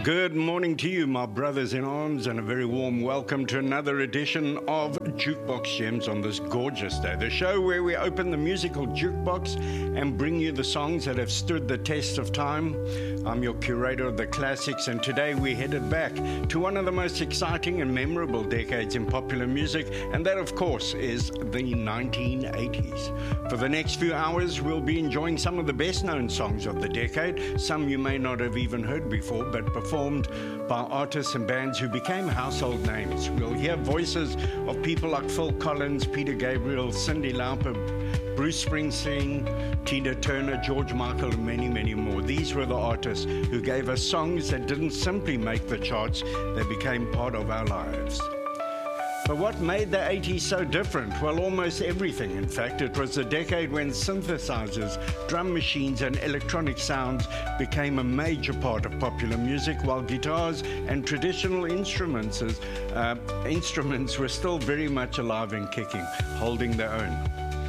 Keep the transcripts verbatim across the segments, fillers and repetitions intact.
Good morning to you, my brothers in arms, and a very warm welcome to another edition of Jukebox Gems on this gorgeous day. The show where we open the musical jukebox and bring you the songs that have stood the test of time. I'm your curator of the classics, and today we're headed back to one of the most exciting and memorable decades in popular music, and that, of course, is the nineteen eighties. For the next few hours, we'll be enjoying some of the best-known songs of the decade, some you may not have even heard before, but performed by artists and bands who became household names. We'll hear voices of people like Phil Collins, Peter Gabriel, Cyndi Lauper, Bruce Springsteen, Tina Turner, George Michael, and many, many more. These were the artists who gave us songs that didn't simply make the charts, they became part of our lives. But what made the eighties so different? Well, almost everything. In fact, it was a decade when synthesizers, drum machines, and electronic sounds became a major part of popular music, while guitars and traditional instruments, uh, instruments were still very much alive and kicking, holding their own.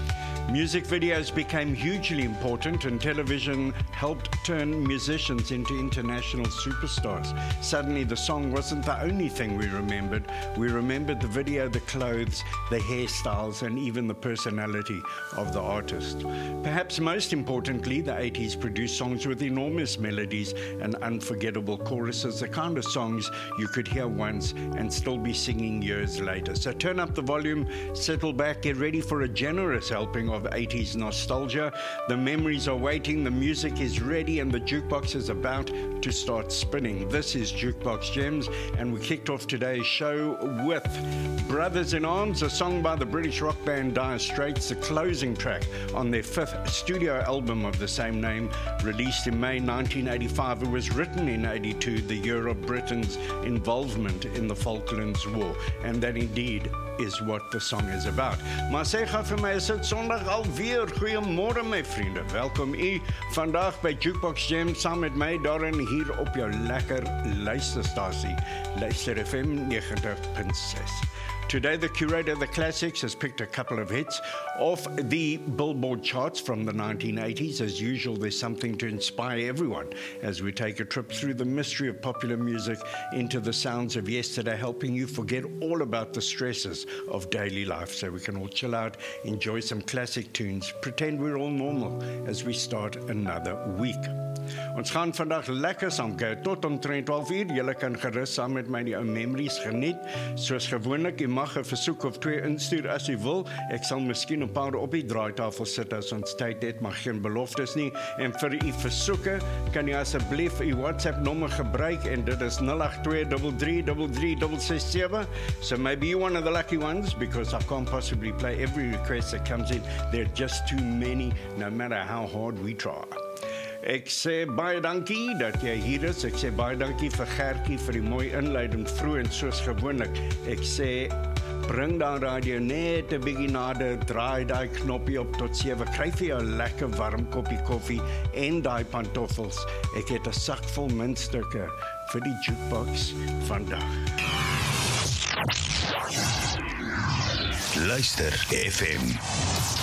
Music videos became hugely important, and television helped turn musicians into international superstars. Suddenly, the song wasn't the only thing we remembered. We remembered the video, the clothes, the hairstyles, and even the personality of the artist. Perhaps most importantly, the eighties produced songs with enormous melodies and unforgettable choruses, the kind of songs you could hear once and still be singing years later. So turn up the volume, settle back, get ready for a generous helping of eighties nostalgia. The memories are waiting, the music is ready, and the jukebox is about to start spinning. This is Jukebox Gems, and we kicked off today's show with Brothers in Arms, a song by the British rock band Dire Straits, the closing track on their fifth studio album of the same name, released in May nineteen eighty-five. It was written in eighty-two, the year of Britain's involvement in the Falklands War, and that indeed is what the song is about. Maar sê gou vir my, is dit Sondag alweer? Goeiemôre my vriende. Welkom u vandag by Jukebox Gems saam met my daarin hier op jou lekker luisterstasie, Luister F M ninety point six. Today, the curator of the classics has picked a couple of hits off the Billboard charts from the nineteen eighties. As usual, there's something to inspire everyone as we take a trip through the mystery of popular music into the sounds of yesterday, helping you forget all about the stresses of daily life so we can all chill out, enjoy some classic tunes, pretend we're all normal as we start another week. Ons gaan vandag lekker saamkuier tot omtrent twaalf uur. Julle kan gerus saam met my die ou memories geniet. Soos gewoonlik, jy mag 'n versoek of twee instuur as jy wil. Ek sal miskien 'n paar op die draaitafel sit as ons tyd het, maar geen beloftes nie. En vir u versoeke kan jy asseblief u WhatsApp nommer gebruik, en dit is zero eight two three three three three six six seven. So maybe you're one of the lucky ones, because I can't possibly play every request that comes in. There are just too many, no matter how hard we try. Ek sê baie dankie dat jy hier is. Ek sê baie dankie vir Gertjie vir die mooi inleiding vroeg, en soos gewoonlik, ek sê bring daai radio net 'n bietjie nader, draai daai knoppie op tot sewe, kry vir jou 'n lekker warm koppie koffie en daai pantoffels. Ek het 'n sak vol muntstukke vir die jukebox vandag. Luister F M.